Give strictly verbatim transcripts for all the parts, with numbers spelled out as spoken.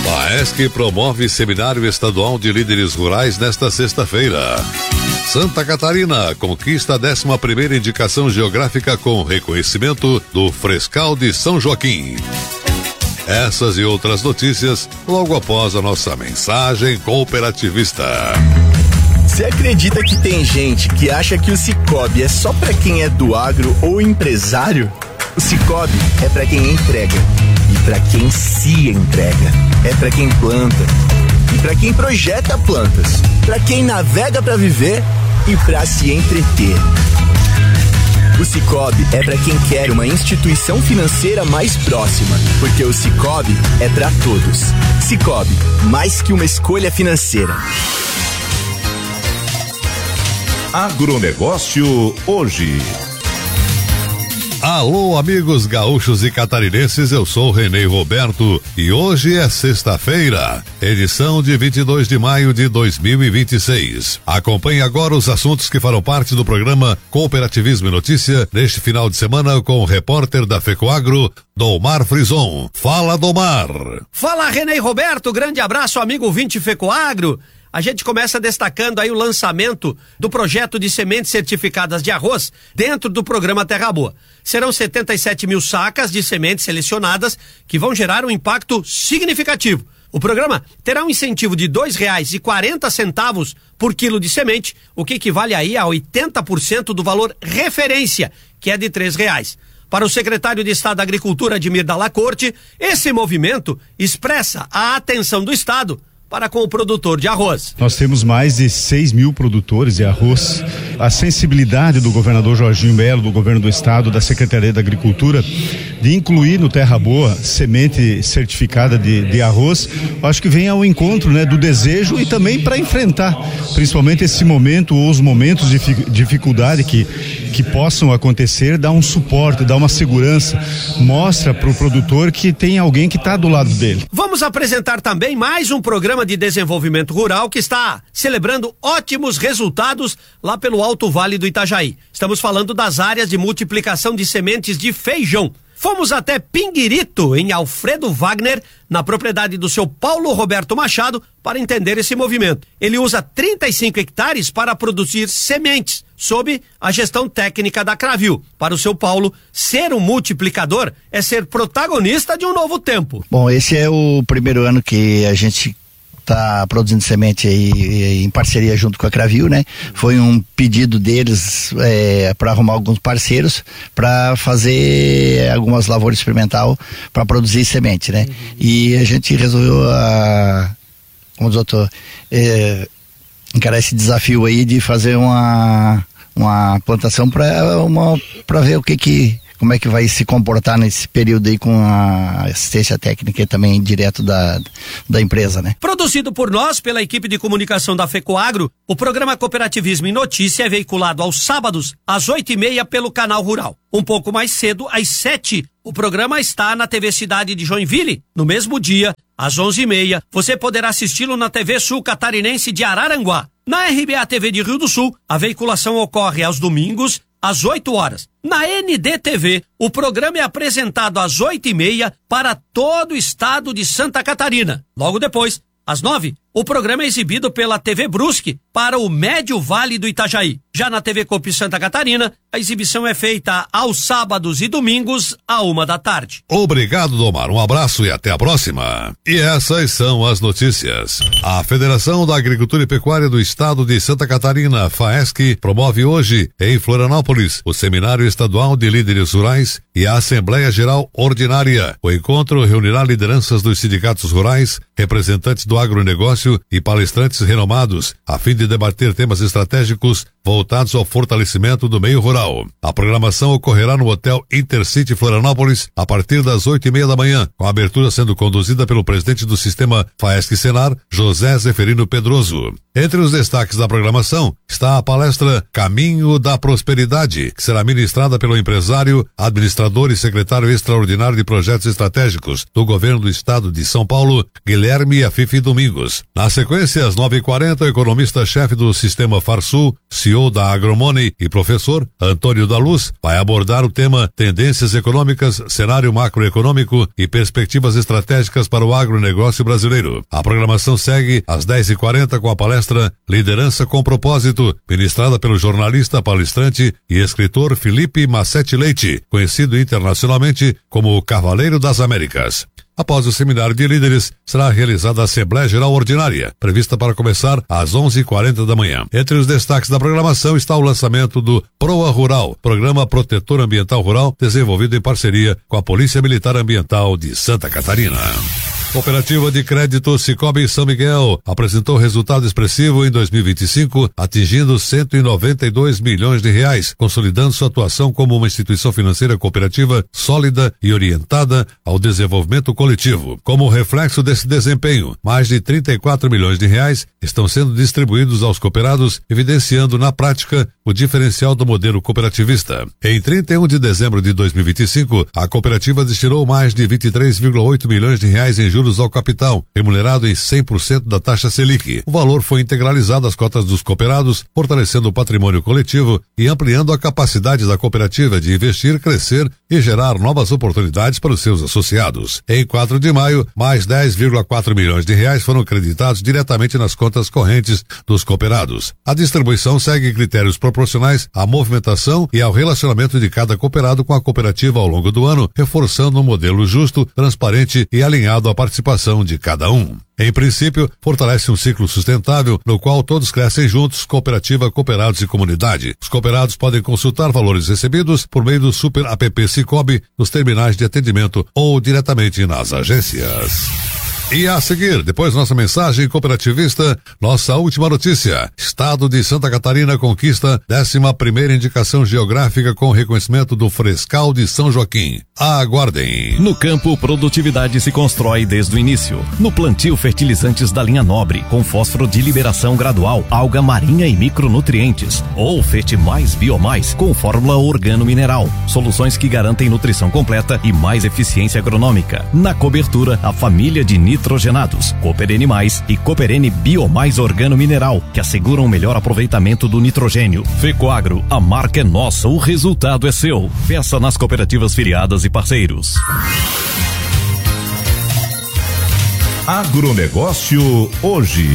FAESC promove Seminário Estadual de Líderes Rurais nesta sexta-feira. Santa Catarina conquista a décima primeira indicação geográfica com reconhecimento do Frescal de São Joaquim. Essas e outras notícias logo após a nossa mensagem cooperativista. Você acredita que tem gente que acha que o Cicobi é só pra quem é do agro ou empresário? O Cicobi é pra quem entrega e pra quem se entrega. É pra quem planta e pra quem projeta plantas. Pra quem navega pra viver e pra se entreter. O Cicobi é pra quem quer uma instituição financeira mais próxima, porque o Cicobi é pra todos. Cicobi, mais que uma escolha financeira. Agronegócio hoje. Alô, amigos gaúchos e catarinenses, eu sou Renê Roberto e hoje é sexta-feira, edição de vinte e dois de maio de dois mil e vinte e seis. Acompanhe agora os assuntos que farão parte do programa Cooperativismo e Notícia neste final de semana com o repórter da FECOAGRO, Domar Frison. Fala, Domar! Fala, Renê Roberto, grande abraço, amigo ouvinte FECOAGRO. A gente começa destacando aí o lançamento do projeto de sementes certificadas de arroz dentro do programa Terra Boa. Serão setenta e sete mil sacas de sementes selecionadas que vão gerar um impacto significativo. O programa terá um incentivo de dois reais e quarenta centavos por quilo de semente, o que equivale aí a oitenta por cento do valor referência, que é de três reais. Para o secretário de Estado da Agricultura, Admir Dalla Corte, esse movimento expressa a atenção do Estado para com o produtor de arroz. Nós temos mais de seis mil produtores de arroz. A sensibilidade do governador Jorginho Melo, do governo do estado, da Secretaria da Agricultura, de incluir no Terra Boa semente certificada de, de arroz, acho que vem ao encontro, né, do desejo e também para enfrentar, principalmente esse momento ou os momentos de dificuldade que, que possam acontecer, dar um suporte, dar uma segurança, mostra para o produtor que tem alguém que está do lado dele. Vamos apresentar também mais um programa de desenvolvimento rural que está celebrando ótimos resultados lá pelo Alto Vale do Itajaí. Estamos falando das áreas de multiplicação de sementes de feijão. Fomos até Pinguirito, em Alfredo Wagner, na propriedade do seu Paulo Roberto Machado, para entender esse movimento. Ele usa trinta e cinco hectares para produzir sementes, sob a gestão técnica da Cravil. Para o seu Paulo, ser um multiplicador é ser protagonista de um novo tempo. Bom, esse é o primeiro ano que a gente está produzindo semente aí em parceria junto com a Cravil, né? Foi um pedido deles é, para arrumar alguns parceiros para fazer algumas lavouras experimental para produzir semente, né? Uhum. E a gente resolveu a, como diz o doutor, é, encarar esse desafio aí de fazer uma uma plantação para uma para ver o que que como é que vai se comportar nesse período aí com a assistência técnica e também direto da, da empresa, né? Produzido por nós, pela equipe de comunicação da FECOAGRO, o programa Cooperativismo em Notícia é veiculado aos sábados, às oito e meia, pelo Canal Rural. Um pouco mais cedo, às sete, o programa está na T V Cidade de Joinville. No mesmo dia, às onze e meia, você poderá assisti-lo na T V Sul Catarinense de Araranguá. Na R B A T V de Rio do Sul, a veiculação ocorre aos domingos, às oito horas. Na N D T V, o programa é apresentado às oito e meia para todo o estado de Santa Catarina. Logo depois, às nove, o programa é exibido pela T V Brusque para o Médio Vale do Itajaí. Já na T V Copi Santa Catarina, a exibição é feita aos sábados e domingos, à uma da tarde. Obrigado, Domar. Um abraço e até a próxima. E essas são as notícias. A Federação da Agricultura e Pecuária do Estado de Santa Catarina, FAESC, promove hoje, em Florianópolis, o Seminário Estadual de Líderes Rurais e a Assembleia Geral Ordinária. O encontro reunirá lideranças dos sindicatos rurais, representantes do agronegócio e palestrantes renomados, a fim de debater temas estratégicos voltados ao fortalecimento do meio rural. A programação ocorrerá no Hotel Intercity Florianópolis a partir das oito e meia da manhã, com a abertura sendo conduzida pelo presidente do sistema FAESC Senar, José Zeferino Pedroso. Entre os destaques da programação está a palestra Caminho da Prosperidade, que será ministrada pelo empresário, administrador e secretário extraordinário de projetos estratégicos do governo do estado de São Paulo, Guilherme Afife Domingos. Na sequência, às nove e quarenta, o economista-chefe do Sistema Farsul, C E O da Agromoney e professor, Antônio da Luz, vai abordar o tema Tendências Econômicas, Cenário Macroeconômico e Perspectivas Estratégicas para o Agronegócio Brasileiro. A programação segue às dez e quarenta com a palestra Liderança com Propósito, ministrada pelo jornalista, palestrante e escritor Felipe Massetti Leite, conhecido internacionalmente como o Cavaleiro das Américas. Após o seminário de líderes, será realizada a Assembleia Geral Ordinária, prevista para começar às onze e quarenta da manhã. Entre os destaques da programação está o lançamento do Proa Rural, Programa Protetor Ambiental Rural, desenvolvido em parceria com a Polícia Militar Ambiental de Santa Catarina. Cooperativa de Crédito Sicoob São Miguel apresentou resultado expressivo em dois mil e vinte e cinco, atingindo cento e noventa e dois milhões de reais, consolidando sua atuação como uma instituição financeira cooperativa sólida e orientada ao desenvolvimento coletivo. Como reflexo desse desempenho, mais de trinta e quatro milhões de reais estão sendo distribuídos aos cooperados, evidenciando na prática o diferencial do modelo cooperativista. Em trinta e um de dezembro de dois mil e vinte e cinco, a cooperativa destinou mais de vinte e três vírgula oito milhões de reais em juros ao capital, remunerado em cem por cento da taxa Selic. O valor foi integralizado às cotas dos cooperados, fortalecendo o patrimônio coletivo e ampliando a capacidade da cooperativa de investir, crescer e gerar novas oportunidades para os seus associados. Em quatro de maio, mais dez vírgula quatro milhões de reais foram creditados diretamente nas contas correntes dos cooperados. A distribuição segue critérios proporcionais à movimentação e ao relacionamento de cada cooperado com a cooperativa ao longo do ano, reforçando um modelo justo, transparente e alinhado à participação de cada um. Em princípio, fortalece um ciclo sustentável no qual todos crescem juntos, cooperativa, cooperados e comunidade. Os cooperados podem consultar valores recebidos por meio do Super App Sicoob nos terminais de atendimento ou diretamente nas agências. E a seguir, depois nossa mensagem cooperativista, nossa última notícia. Estado de Santa Catarina conquista décima primeira indicação geográfica com reconhecimento do Frescal de São Joaquim. Aguardem. No campo, produtividade se constrói desde o início. No plantio, fertilizantes da linha nobre, com fósforo de liberação gradual, alga marinha e micronutrientes. Ou Fete Mais Biomais, com fórmula organo-mineral. Soluções que garantem nutrição completa e mais eficiência agronômica. Na cobertura, a família de nitrogenados, Cooperene Mais e Cooperene Biomais Organo-Mineral, que asseguram o melhor aproveitamento do nitrogênio. Fecoagro, a marca é nossa, o resultado é seu. Peça nas cooperativas filiadas e parceiros. Agronegócio hoje.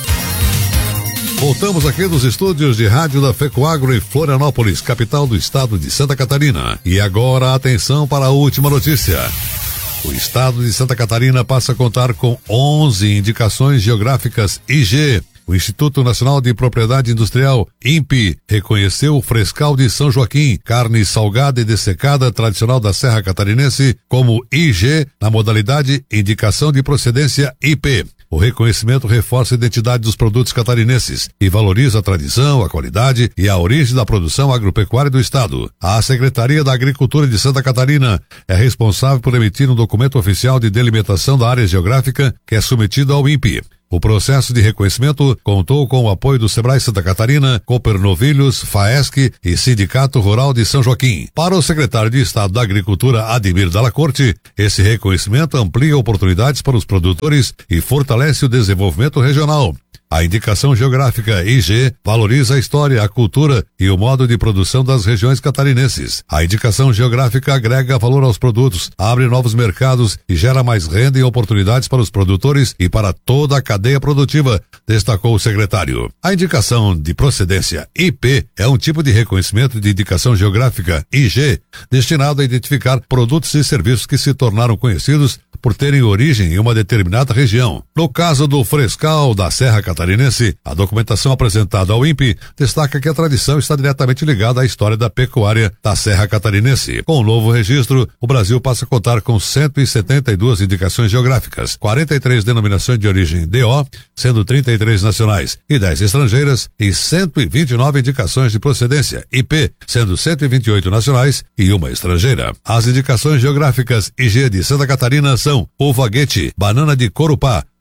Voltamos aqui dos estúdios de rádio da Fecoagro em Florianópolis, capital do estado de Santa Catarina. E agora atenção para a última notícia. O estado de Santa Catarina passa a contar com onze indicações geográficas I G. O Instituto Nacional de Propriedade Industrial, I N P, reconheceu o Frescal de São Joaquim, carne salgada e dessecada tradicional da Serra Catarinense, como I G, na modalidade Indicação de Procedência I P. O reconhecimento reforça a identidade dos produtos catarinenses e valoriza a tradição, a qualidade e a origem da produção agropecuária do estado. A Secretaria da Agricultura de Santa Catarina é responsável por emitir um documento oficial de delimitação da área geográfica que é submetido ao I N P. O processo de reconhecimento contou com o apoio do Sebrae Santa Catarina, Cooper Novilhos, FAESC e Sindicato Rural de São Joaquim. Para o secretário de Estado da Agricultura, Ademir Dalla Corte, esse reconhecimento amplia oportunidades para os produtores e fortalece o desenvolvimento regional. A indicação geográfica I G valoriza a história, a cultura e o modo de produção das regiões catarinenses. A indicação geográfica agrega valor aos produtos, abre novos mercados e gera mais renda e oportunidades para os produtores e para toda a cadeia produtiva, destacou o secretário. A indicação de procedência I P é um tipo de reconhecimento de indicação geográfica I G destinado a identificar produtos e serviços que se tornaram conhecidos por terem origem em uma determinada região. No caso do Frescal da Serra Catarinense, a documentação apresentada ao I N P destaca que a tradição está diretamente ligada à história da pecuária da Serra Catarinense. Com o novo registro, o Brasil passa a contar com cento e setenta e duas indicações geográficas, quarenta e três denominações de origem D O, sendo trinta e três nacionais e dez estrangeiras, e cento e vinte e nove indicações de procedência I P, sendo cento e vinte e oito nacionais e uma estrangeira. As indicações geográficas I G de Santa Catarina são uva guete, banana de Corupá,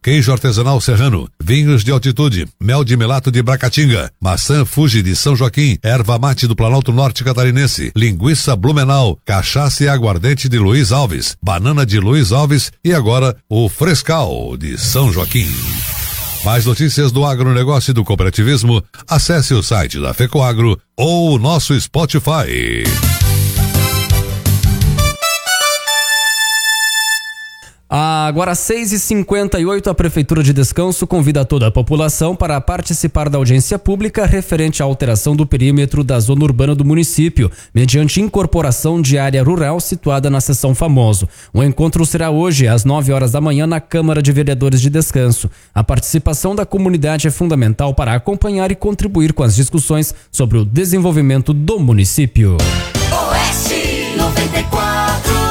queijo artesanal serrano, vinhos de altitude, mel de melato de Bracatinga, maçã Fuji de São Joaquim, erva mate do Planalto Norte Catarinense, linguiça Blumenau, cachaça e aguardente de Luiz Alves, banana de Luiz Alves e agora o Frescal de São Joaquim. Mais notícias do agronegócio e do cooperativismo, acesse o site da FECOAGRO ou o nosso Spotify. Agora, às seis e cinquenta e oito, a Prefeitura de Descanso convida toda a população para participar da audiência pública referente à alteração do perímetro da zona urbana do município, mediante incorporação de área rural situada na seção Famoso. O encontro será hoje, às nove horas da manhã, na Câmara de Vereadores de Descanso. A participação da comunidade é fundamental para acompanhar e contribuir com as discussões sobre o desenvolvimento do município. Oeste noventa e quatro.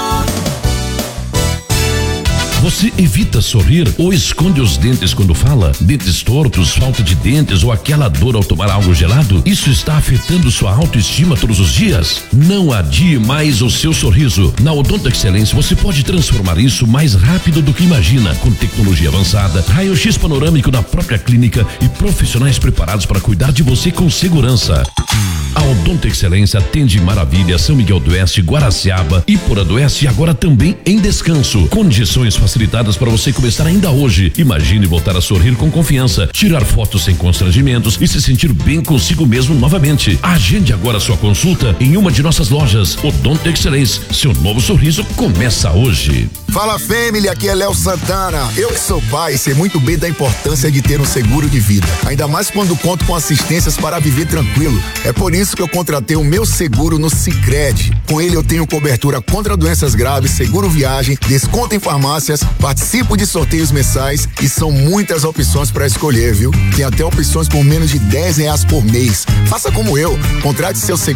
Você evita sorrir ou esconde os dentes quando fala? Dentes tortos, falta de dentes ou aquela dor ao tomar algo gelado? Isso está afetando sua autoestima todos os dias? Não adie mais o seu sorriso. Na Odonto Excelência você pode transformar isso mais rápido do que imagina, com tecnologia avançada, raio-x panorâmico na própria clínica e profissionais preparados para cuidar de você com segurança. A Odonto Excelência atende Maravilha, São Miguel do Oeste, Guaraciaba, Ipora do Oeste e agora também em Descanso. Condições facilitadas para você começar ainda hoje. Imagine voltar a sorrir com confiança, tirar fotos sem constrangimentos e se sentir bem consigo mesmo novamente. Agende agora sua consulta em uma de nossas lojas. Odonto Excelência, seu novo sorriso começa hoje. Fala, família, aqui é Léo Santana. Eu que sou pai, sei muito bem da importância de ter um seguro de vida, ainda mais quando conto com assistências para viver tranquilo. É por isso que eu contratei o meu seguro no Sicredi. Com ele eu tenho cobertura contra doenças graves, seguro viagem, desconto em farmácias, participo de sorteios mensais e são muitas opções para escolher, viu? Tem até opções por menos de dez reais por mês. Faça como eu, contrate seu seguro